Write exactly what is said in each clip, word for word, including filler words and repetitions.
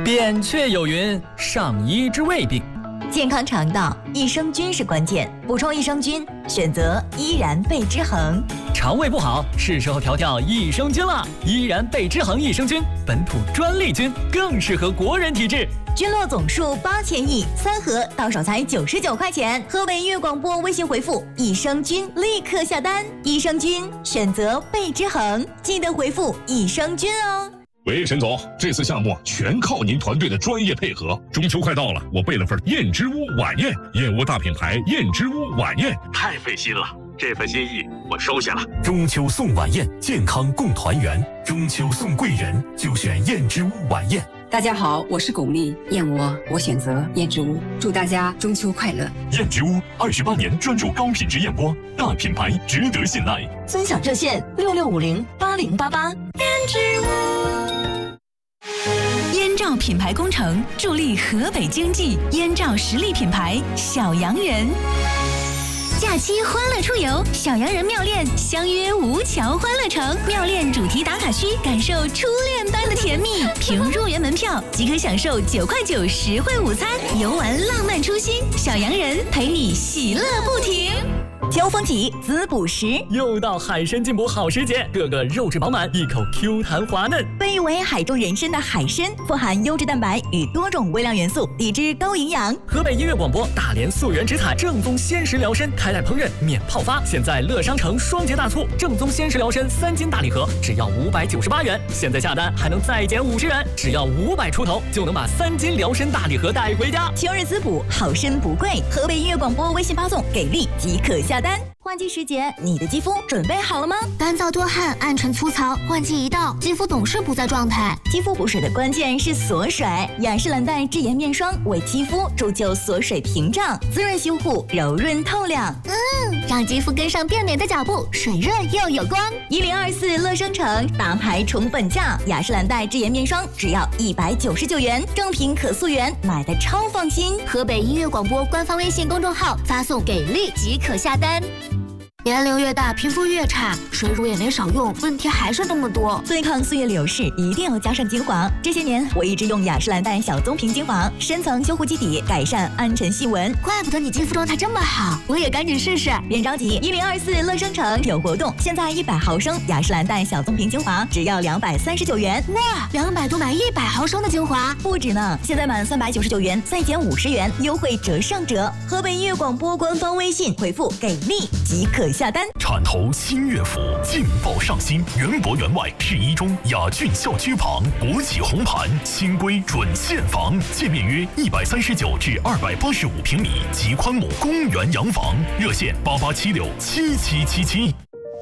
扁鹊有云：上医之未病。 健康肠道，益生菌是关键。补充益生菌，选择依然贝之恒。 肠胃不好，是时候调调益生菌了。依然贝之恒益生菌，本土专利菌，更适合国人体质。 菌落总数八千亿，三盒到手才九十九块钱。河北音乐广播微信回复益生菌，立刻下单。益生菌选择贝之恒，记得回复益生菌哦。 喂，沈总，这次项目全靠您团队的专业配合。中秋快到了，我备了份燕之屋晚宴，燕窝大品牌燕之屋晚宴，太费心了。这份心意我收下了。 中秋送晚宴，健康共团圆。中秋送贵人，就选燕之屋晚宴。 大家好，我是巩俐，燕窝我选择燕之屋，祝大家中秋快乐。 燕之屋二十八年专注高品质燕窝，大品牌值得信赖。 尊享热线六六五零八零八八。燕之屋。 燕赵品牌工程助力河北经济，燕赵实力品牌小洋人。假期欢乐出游，小洋人妙恋相约吴桥欢乐城，妙恋主题打卡区，感受初恋般的甜蜜。凭入园门票即可享受九块九实惠午餐，游玩浪漫初心，小洋人陪你喜乐不停。秋风起，滋补时， 又到海参进补好时节，个个肉质饱满，一口 Q 弹滑嫩。 被誉为海中人参的海参，富含优质蛋白与多种微量元素，抵制高营养。 河北音乐广播大连溯源植采正宗鲜食疗参，开袋烹饪免泡发。现在乐商城双节大促，正宗鲜食疗参三斤大礼盒只要五百九十八元，现在下单还能再减五十元，只要五百出头就能把三斤疗参大礼盒带回家。 秋日滋补，好参不贵。河北音乐广播微信发送给力即可下单。换季时节，你的肌肤准备好了吗？ 干燥多汗、暗沉粗糙，换季一到，肌肤总是不在状态。 肌肤补水的关键是锁水，雅诗兰黛智颜面霜为肌肤铸就锁水屏障，滋润修护，柔润透亮。 嗯，让肌肤跟上变美的脚步，水润又有光。 一零二四乐生城大牌宠本价，雅诗兰黛智颜面霜只要一百九十九元，正品可溯源，买的超放心。 河北音乐广播官方微信公众号发送给力即可下单。年龄越大，皮肤越差，水乳也没少用，问题还是这么多。 对抗岁月流逝，一定要加上精华。这些年，我一直用雅诗兰黛小棕瓶精华，深层修护基底，改善暗沉细纹。 怪不得你肌肤状态这么好，我也赶紧试试。 别着急，一零二四乐生城有活动，现在一百毫升雅诗兰黛小棕瓶精华只要两百三十九元。 哇，两百多买一百毫升的精华， 不止呢！现在满三百九十九元再减五十元，优惠折上折。河北音乐广播官方微信回复给力即可下单。 产头新乐府劲爆上新，园博园外市一中雅骏校区旁，国企红盘新规准现房，界面约一百三十九至二百八十五平米，极宽亩公园洋房，热线八八七六七七七七。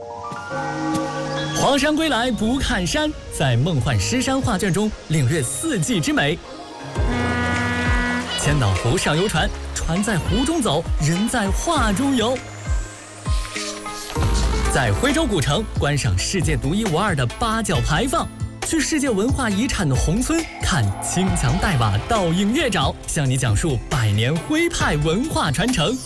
黄山归来不看山，在梦幻诗山画卷中领略四季之美。千岛湖上游船，船在湖中走，人在画中游。在徽州古城观赏世界独一无二的八角牌坊，去世界文化遗产的宏村看青墙黛瓦倒映月沼，向你讲述百年徽派文化传承。